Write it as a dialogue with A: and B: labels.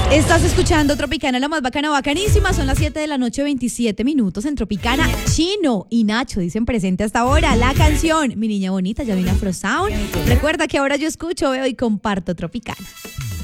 A: Estás escuchando Tropicana, la más bacana, bacanísima. Son las 7 de la noche, 27 minutos en Tropicana. Chino y Nacho dicen presente hasta ahora. La canción Mi Niña Bonita ya viene Afro Sound. Recuerda que ahora yo escucho, veo y comparto Tropicana.